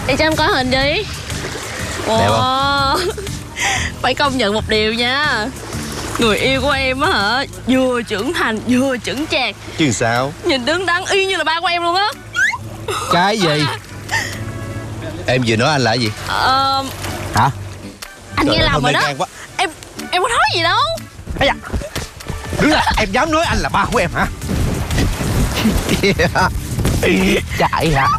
Để cho em coi hình đi. Đẹp không? Phải công nhận một điều nha, người yêu của em á hả, vừa trưởng thành vừa chững chạc. Chứ sao? Nhìn đứng đắn y như là ba của em luôn á. Cái gì? Em vừa nói anh là cái gì? Hả? Anh Trời nghe ơi, lầm rồi đó. quá. Em có nói gì đâu. Ây da. Đứng lại, em dám nói anh là ba của em hả? Chạy hả?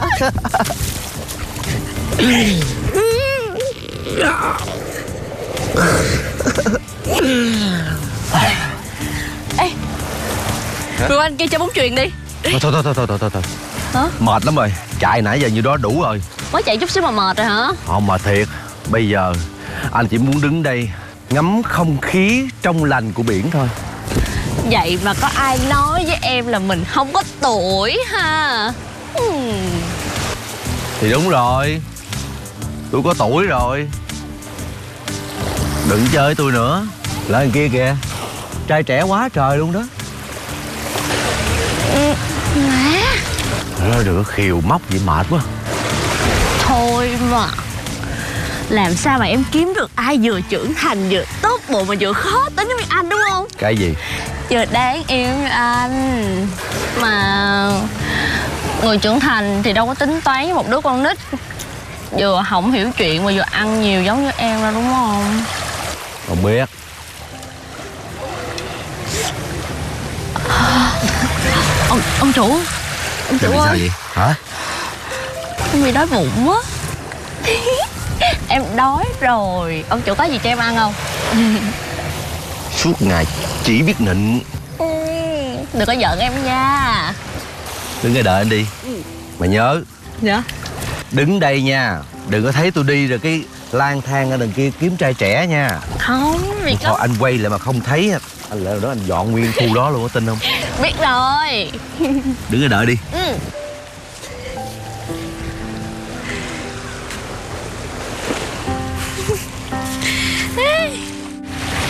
Ê, tụi anh kia chơi bóng chuyền đi. Thôi. Hả? Mệt lắm rồi. Chạy nãy giờ như đó đủ rồi. Mới chạy chút xíu mà mệt rồi hả? Không mà thiệt. Bây giờ anh chỉ muốn đứng đây ngắm không khí trong lành của biển thôi. Vậy mà có ai nói với em là mình không có tuổi ha? Thì đúng rồi, tôi có tuổi rồi. Đừng chơi với tôi nữa. Lại thằng kia kìa, trai trẻ quá trời luôn đó. Má. Đừng có khiều móc vậy mệt quá. Thôi mà, làm sao mà em kiếm được ai vừa trưởng thành vừa tốt bụng mà vừa khó tính giống như anh, đúng không? Cái gì? Vừa đáng yêu như anh. Mà người trưởng thành thì đâu có tính toán với một đứa con nít vừa không hiểu chuyện mà vừa ăn nhiều giống như em đâu, đúng không? Không biết. Ông chủ. Ông chủ Sao ơi, vậy? Hả? em bị đói bụng quá. Em đói rồi. Ông chủ có gì cho em ăn không? Suốt ngày chỉ biết nịnh. Đừng có giận em nha. Đứng đây đợi anh đi. Mà nhớ. Dạ. Đứng đây nha. Đừng có thấy tôi đi rồi cái lang thang ở đằng kia kiếm trai trẻ nha. Không, vì Thôi anh quay lại mà không thấy anh lại đó anh dọn nguyên khu đó luôn, có tin không? biết rồi. Đứng đây đợi đi.